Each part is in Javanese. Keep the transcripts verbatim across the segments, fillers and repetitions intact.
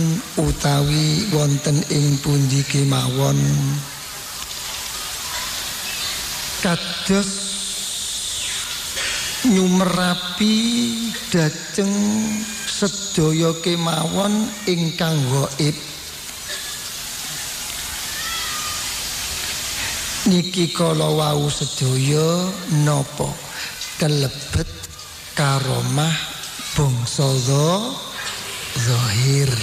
utawi wonten ing pundi kemawon kados nyumerapi dhateng sedaya kemawon ingkang gaib niki kala wau sedaya napa kelebet karomah bangsa zahir.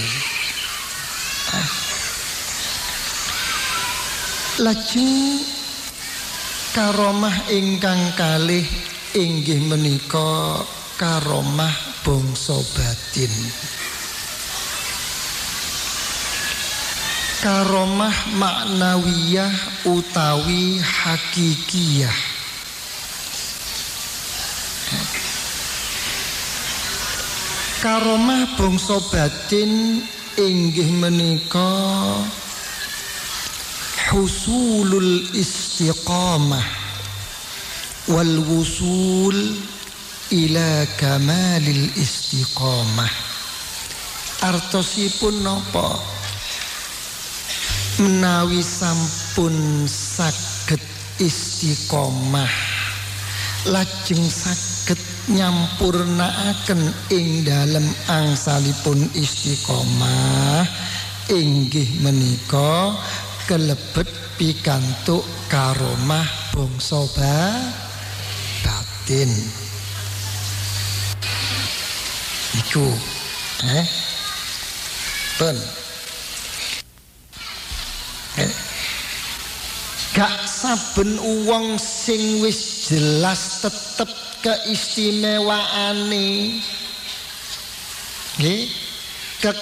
Lajeng karomah ingkang kalih inggih menika karomah bangsa batin. Karomah maknawiyah utawi hakikiyah. Karomah bangsa batin inggih menika husulul istiqamah wal wusul ila kamalil istiqamah. Artosipun napa? Menawi sampun saged istiqomah lajeng saged nyampurnaaken ing dalem angsalipun istiqomah inggih menika kelebet pikantuk karomah bangsa batin iku eh pun eh. Gak saben uwong sing wis jelas tetep keistimewaane nggih